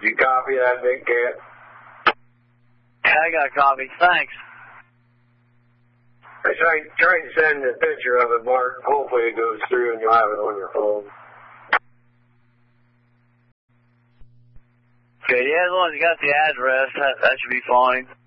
You copy that, Big Cat? Yeah, I got a copy. Thanks. I try to send a picture of it, Mark. Hopefully it goes through and you'll have it on your phone. Okay, yeah, as long as you got the address, that should be fine.